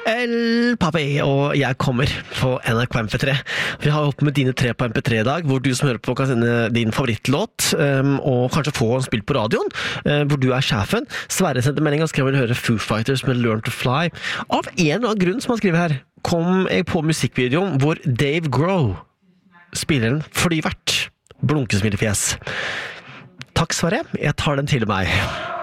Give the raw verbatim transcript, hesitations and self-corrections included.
El Papi, og jeg kommer på N R K M P tre. Vi har opp med dine tre på M P tre i dag, hvor du som hører på kan sende din favorittlåt, um, og kanskje få en spill på radioen, uh, hvor du er sjefen. Sverre sendte melding og skrev vel høre Foo Fighters med Learn to Fly. Av en eller annen grunn som han skriver her, kom jeg på musikkvideoen hvor Dave Grohl spiller en flyvert, blunkesmilefjes. Takk, Sverre. Jeg tar den til meg.